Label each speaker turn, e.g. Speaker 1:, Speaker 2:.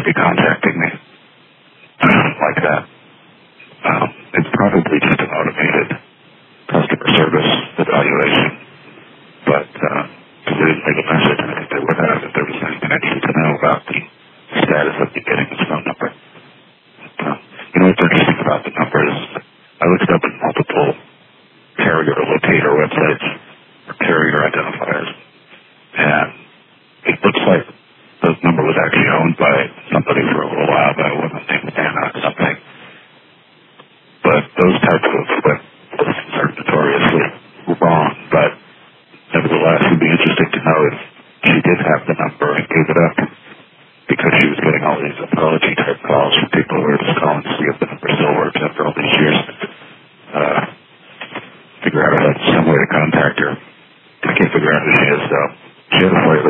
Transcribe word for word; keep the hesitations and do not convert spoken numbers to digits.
Speaker 1: be contacting me like that. Um, it's probably just an automated customer service evaluation, but uh, because they didn't leave a message, I think they would have if there was anything I needed to know about the status of you getting this phone number. Uh, you know what's interesting about the number is I looked up in multiple carrier locator websites or carrier identifiers, and it looks like the number was actually owned by somebody for a little while, but it wasn't named Anna or something. But those types of web listings are notoriously wrong, but nevertheless, it would be interesting to know if she did have the number and gave it up.